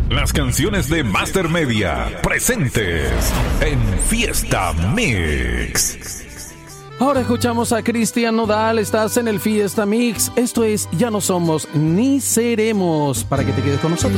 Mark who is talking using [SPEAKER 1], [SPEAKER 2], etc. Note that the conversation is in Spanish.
[SPEAKER 1] Las canciones de Master Media, presentes en Fiesta Mix.
[SPEAKER 2] Ahora escuchamos a Cristian Nodal, estás en el Fiesta Mix. Esto es Ya no somos ni seremos, para que te quedes con nosotros.